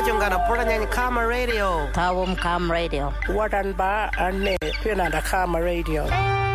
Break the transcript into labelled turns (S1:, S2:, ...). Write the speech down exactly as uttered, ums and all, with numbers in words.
S1: chungana pura nyanyi Kama Radio.
S2: Tawum Kam Radio.
S3: Wadan ba ane pina da Kama Radio.